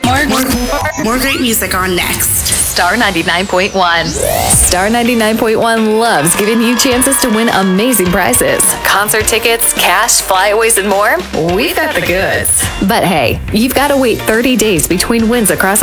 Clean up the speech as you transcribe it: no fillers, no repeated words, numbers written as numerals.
More great music on next. Star 99.1. Star 99.1 loves giving you chances to win amazing prizes. Concert tickets, cash, flyaways, and more. We've got the goods. But hey, you've got to wait 30 days between wins across